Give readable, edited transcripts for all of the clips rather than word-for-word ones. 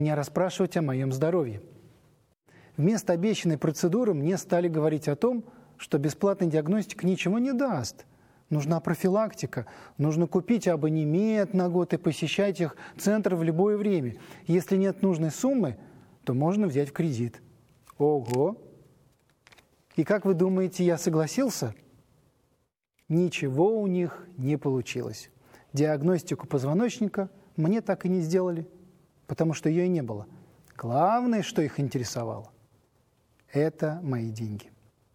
меня расспрашивать о моем здоровье. Вместо обещанной процедуры мне стали говорить о том, что бесплатный диагностик ничего не даст. Нужна профилактика, нужно купить абонемент на год и посещать их центры в любое время. Если нет нужной суммы, то можно взять в кредит. Ого! И как вы думаете, я согласился? Ничего у них не получилось. Диагностику позвоночника мне так и не сделали, потому что ее и не было. Главное, что их интересовало, это мои деньги.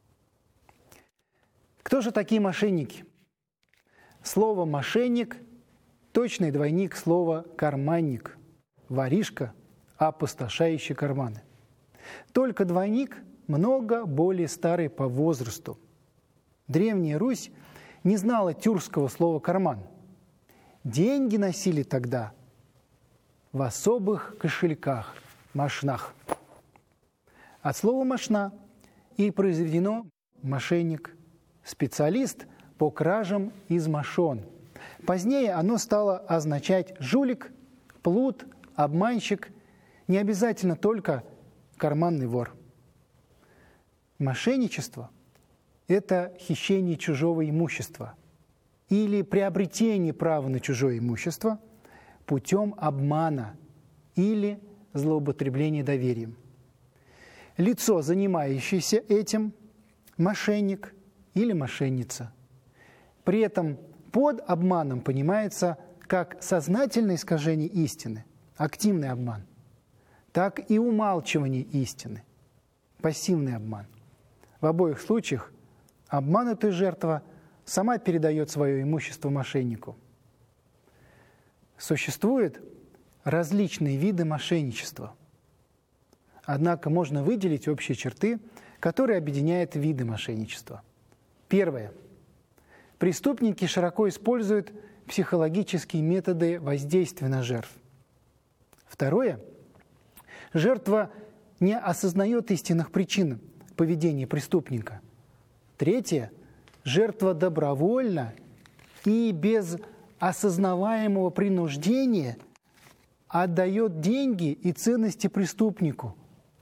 Кто же такие мошенники? Слово «мошенник» – точный двойник слова «карманник», воришка, опустошающий карманы. Только двойник много более старый по возрасту. Древняя Русь не знала тюркского слова «карман». Деньги носили тогда в особых кошельках, мошнах. От слова «мошна» и произведено «мошенник», специалист по кражам из мошон. Позднее оно стало означать жулик, плут, обманщик, не обязательно только карманный вор. Мошенничество – это хищение чужого имущества или приобретение права на чужое имущество путем обмана или злоупотребления доверием. Лицо, занимающееся этим, мошенник или мошенница. При этом под обманом понимается как сознательное искажение истины, активный обман, так и умалчивание истины, пассивный обман. В обоих случаях обманутая жертва сама передает свое имущество мошеннику. Существуют различные виды мошенничества. Однако можно выделить общие черты, которые объединяют виды мошенничества. Первое. Преступники широко используют психологические методы воздействия на жертв. Второе. Жертва не осознает истинных причин поведения преступника. Третье. Жертва добровольно и без осознаваемого принуждения отдает деньги и ценности преступнику.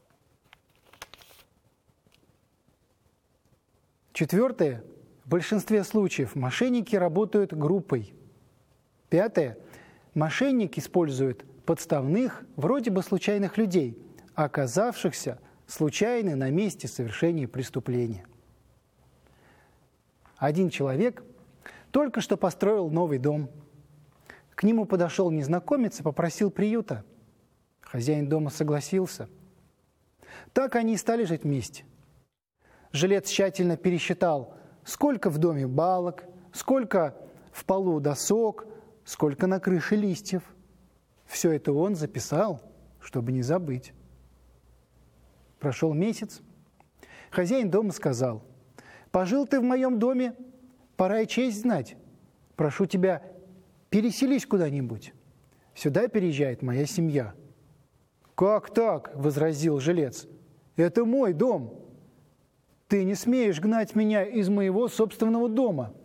Четвертое. В большинстве случаев мошенники работают группой. Пятое. Мошенник использует подставных, вроде бы случайных людей, оказавшихся случайно на месте совершения преступления. Один человек только что построил новый дом. К нему подошел незнакомец и попросил приюта. Хозяин дома согласился. Так они и стали жить вместе. Жилец тщательно пересчитал, сколько в доме балок, сколько в полу досок, сколько на крыше листьев. Все это он записал, чтобы не забыть. Прошел месяц. Хозяин дома сказал: «Пожил ты в моем доме, пора и честь знать. Прошу тебя, переселись куда-нибудь. Сюда переезжает моя семья». «Как так?» – возразил жилец. «Это мой дом. Ты не смеешь гнать меня из моего собственного дома».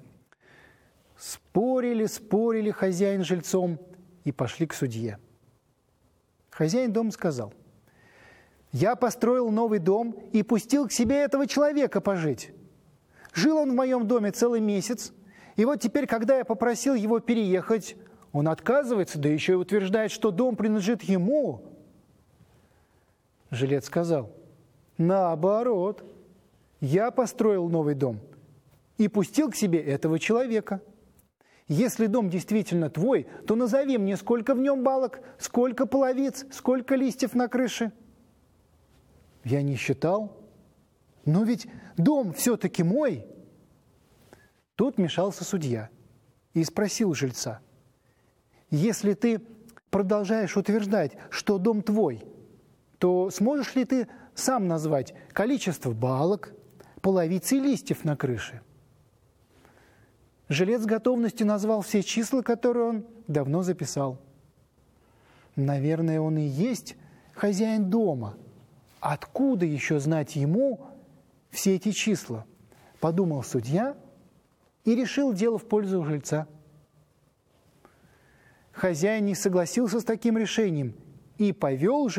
Спорили хозяин с жильцом и пошли к судье. Хозяин дома сказал: «Я построил новый дом и пустил к себе этого человека пожить. Жил он в моем доме целый месяц, и вот теперь, когда я попросил его переехать, он отказывается, да еще и утверждает, что дом принадлежит ему». Жилец сказал: «Наоборот, я построил новый дом и пустил к себе этого человека. Если дом действительно твой, то назови мне, сколько в нем балок, сколько половиц, сколько листьев на крыше». «Я не считал. Но ведь дом все-таки мой». Тут вмешался судья и спросил жильца: «Если ты продолжаешь утверждать, что дом твой, то сможешь ли ты сам назвать количество балок, половиц и листьев на крыше?» Жилец с готовностью назвал все числа, которые он давно записал. Наверное, он и есть хозяин дома. Откуда еще знать ему все эти числа? Подумал судья и решил дело в пользу жильца. Хозяин не согласился с таким решением и повел